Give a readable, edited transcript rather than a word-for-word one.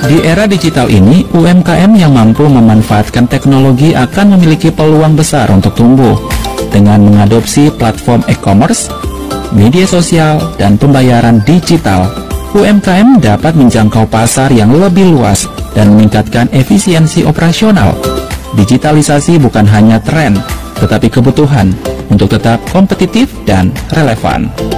Di era digital ini, UMKM yang mampu memanfaatkan teknologi akan memiliki peluang besar untuk tumbuh. Dengan mengadopsi platform e-commerce, media sosial, dan pembayaran digital, UMKM dapat menjangkau pasar yang lebih luas dan meningkatkan efisiensi operasional. Digitalisasi bukan hanya tren, tetapi kebutuhan untuk tetap kompetitif dan relevan.